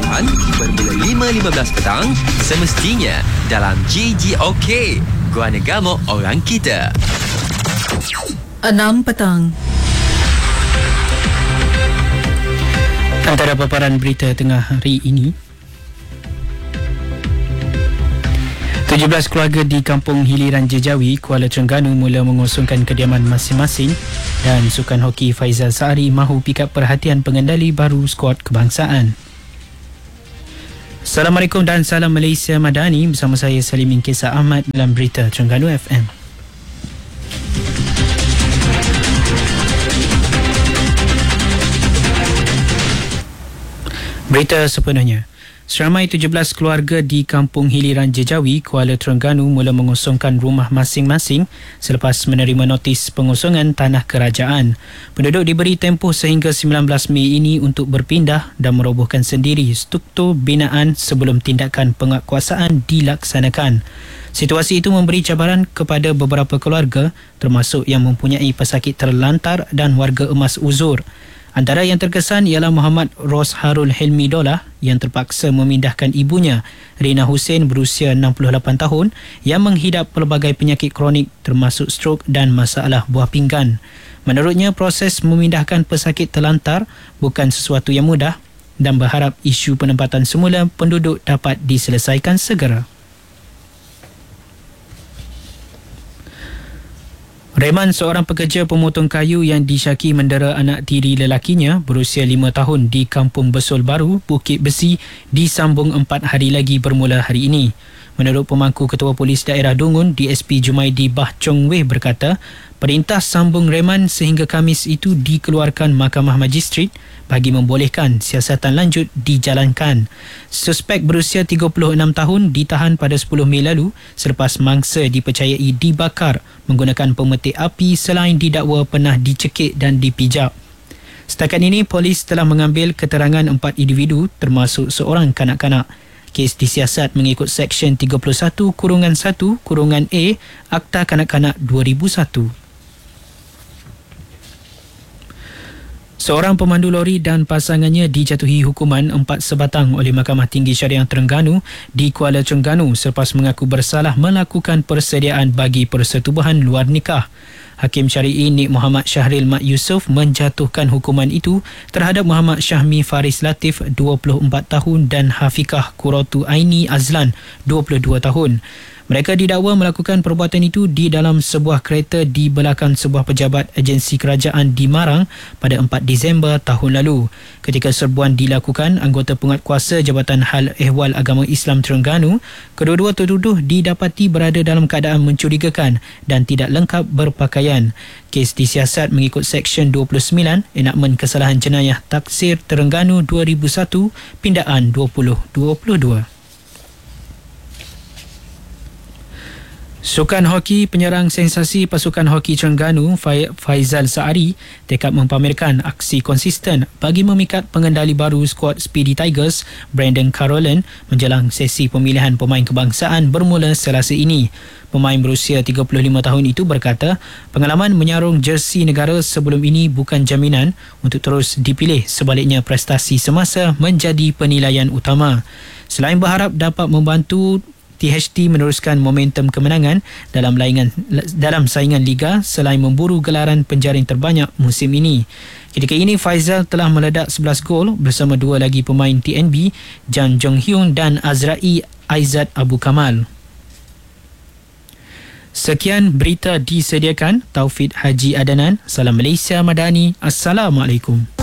Subuhan bermula 5.15 petang semestinya dalam GGOK, Guana Gamok Orang Kita. 6 petang. Antara paparan berita tengah hari ini, 17 keluarga di Kampung Hiliran Jejawi, Kuala Terengganu mula mengosongkan kediaman masing-masing dan sukan hoki Faizal Saari mahu pikat perhatian pengendali baru skuad kebangsaan. Assalamualaikum dan salam Malaysia Madani, bersama saya Salimin Kisah Ahmad dalam Berita Terengganu FM. Berita sepenuhnya. Seramai 17 keluarga di Kampung Hiliran Jejawi, Kuala Terengganu mula mengosongkan rumah masing-masing selepas menerima notis pengosongan tanah kerajaan. Penduduk diberi tempoh sehingga 19 Mei ini untuk berpindah dan merobohkan sendiri struktur binaan sebelum tindakan penguatkuasaan dilaksanakan. Situasi itu memberi cabaran kepada beberapa keluarga, termasuk yang mempunyai pesakit terlantar dan warga emas uzur. Antara yang terkesan ialah Muhammad Rosharul Helmi Dolah yang terpaksa memindahkan ibunya, Rina Hussein berusia 68 tahun yang menghidap pelbagai penyakit kronik termasuk strok dan masalah buah pinggan. Menurutnya, proses memindahkan pesakit terlantar bukan sesuatu yang mudah dan berharap isu penempatan semula penduduk dapat diselesaikan segera. Reman, seorang pekerja pemotong kayu yang disyaki mendera anak tiri lelakinya berusia 5 tahun di Kampung Besul Baru, Bukit Besi, disambung 4 hari lagi bermula hari ini. Menurut pemangku Ketua Polis Daerah Dungun, DSP Jumaidi Bah Chong Wei berkata, perintah sambung reman sehingga Khamis itu dikeluarkan Mahkamah Magistrat bagi membolehkan siasatan lanjut dijalankan. Suspek berusia 36 tahun ditahan pada 10 Mei lalu selepas mangsa dipercayai dibakar menggunakan pemetik api selain didakwa pernah dicekik dan dipijak. Setakat ini, polis telah mengambil keterangan 4 individu termasuk seorang kanak-kanak. Kes disiasat mengikut Seksyen 31-1-A Akta Kanak-Kanak 2001. Seorang pemandu lori dan pasangannya dijatuhi hukuman 4 sebatang oleh Mahkamah Tinggi Syariah Terengganu di Kuala Terengganu selepas mengaku bersalah melakukan persediaan bagi persetubuhan luar nikah. Hakim Syari'i Nik Muhammad Syahril Mat Yusof menjatuhkan hukuman itu terhadap Muhammad Syahmi Faris Latif 24 tahun dan Hafiqah Qurratu Aini Azlan 22 tahun. Mereka didakwa melakukan perbuatan itu di dalam sebuah kereta di belakang sebuah pejabat agensi kerajaan di Marang pada 4 Disember tahun lalu. Ketika serbuan dilakukan, anggota penguatkuasa Jabatan Hal Ehwal Agama Islam Terengganu, kedua-dua tertuduh didapati berada dalam keadaan mencurigakan dan tidak lengkap berpakaian. Kes disiasat mengikut Seksyen 29 Enakmen Kesalahan Jenayah Taksir Terengganu 2001 Pindaan 2022. Sukan hoki, penyerang sensasi pasukan hoki Terengganu Faizal Saari tekad mempamerkan aksi konsisten bagi memikat pengendali baru skuad Speedy Tigers Brandon Carolan menjelang sesi pemilihan pemain kebangsaan bermula Selasa ini. Pemain berusia 35 tahun itu berkata, pengalaman menyarung jersey negara sebelum ini bukan jaminan untuk terus dipilih, sebaliknya prestasi semasa menjadi penilaian utama. Selain berharap dapat membantu THT meneruskan momentum kemenangan dalam saingan Liga selain memburu gelaran penjaring terbanyak musim ini. Ketika ini, Faizal telah meledak 11 gol bersama 2 lagi pemain TNB, Jan Jong Hyun dan Azrai Aizat Abu Kamal. Sekian berita disediakan Taufik Haji Adanan. Salam Malaysia Madani. Assalamualaikum.